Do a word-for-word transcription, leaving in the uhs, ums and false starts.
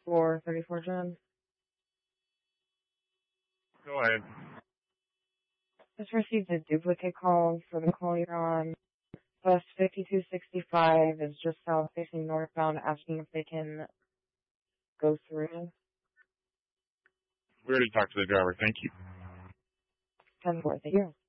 for thirty-four Gen. Go ahead. Just received a duplicate call for the call you're on. Bus fifty-two sixty-five is just south facing northbound, asking if they can go through. We already talked to the driver. Thank you. ten four, thank you.